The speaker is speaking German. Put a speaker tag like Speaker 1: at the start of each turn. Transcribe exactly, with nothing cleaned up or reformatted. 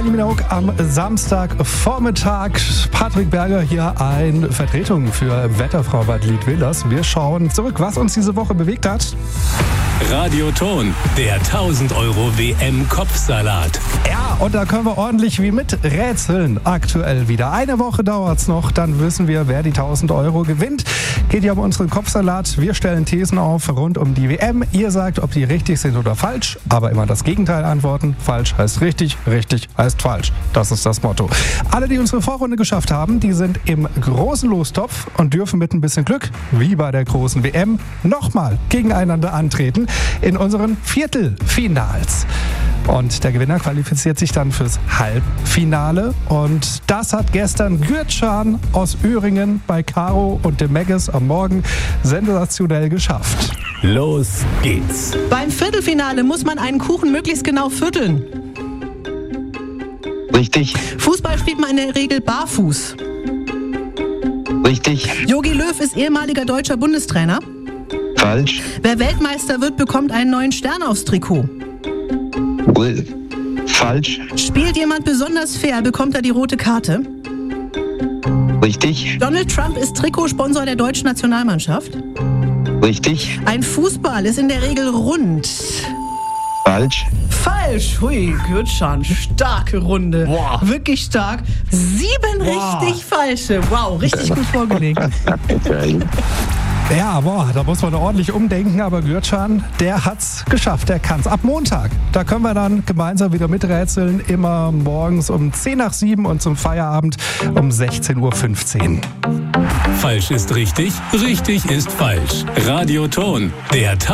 Speaker 1: Kylie Minogue am Samstagvormittag. Patrick Berger hier in Vertretung für Wetterfrau Bad Liedwillers. Wir schauen zurück, was uns diese Woche bewegt hat.
Speaker 2: Radioton, der tausend Euro W M-Kopfsalat.
Speaker 1: Ja, und da können wir ordentlich wie mit rätseln aktuell wieder. Eine Woche dauert's noch, dann wissen wir, wer die tausend Euro gewinnt. Geht ja um unseren Kopfsalat. Wir stellen Thesen auf rund um die W M. Ihr sagt, ob die richtig sind oder falsch, aber immer das Gegenteil antworten. Falsch heißt richtig, richtig heißt falsch. Das ist das Motto. Alle, die unsere Vorrunde geschafft haben, die sind im großen Lostopf und dürfen mit ein bisschen Glück, wie bei der großen W M, nochmal gegeneinander antreten in unseren Viertelfinals. Und der Gewinner qualifiziert sich dann fürs Halbfinale. Und das hat gestern Gürtschan aus Öhringen bei Caro und dem Megges am Morgen sensationell geschafft.
Speaker 2: Los geht's.
Speaker 3: Beim Viertelfinale muss man einen Kuchen möglichst genau vierteln.
Speaker 4: Richtig.
Speaker 3: Fußball spielt man in der Regel barfuß.
Speaker 4: Richtig.
Speaker 3: Jogi Löw ist ehemaliger deutscher Bundestrainer.
Speaker 4: Falsch.
Speaker 3: Wer Weltmeister wird, bekommt einen neuen Stern aufs Trikot.
Speaker 4: Wohl. Falsch.
Speaker 3: Spielt jemand besonders fair, bekommt er die rote Karte.
Speaker 4: Richtig.
Speaker 3: Donald Trump ist Trikotsponsor der deutschen Nationalmannschaft.
Speaker 4: Richtig.
Speaker 3: Ein Fußball ist in der Regel rund.
Speaker 4: Falsch.
Speaker 3: Falsch. Hui, Gürtschan, starke Runde.
Speaker 1: Boah.
Speaker 3: Wirklich stark. Sieben
Speaker 1: Boah.
Speaker 3: richtig falsche. Wow, richtig gut vorgelegt.
Speaker 1: Ja, boah, da muss man ordentlich umdenken, aber Gürtschan, der hat's geschafft, der kann's. Ab Montag, da können wir dann gemeinsam wieder miträtseln, immer morgens um zehn nach sieben und zum Feierabend um sechzehn Uhr fünfzehn.
Speaker 2: Falsch ist richtig, richtig ist falsch. Radioton, der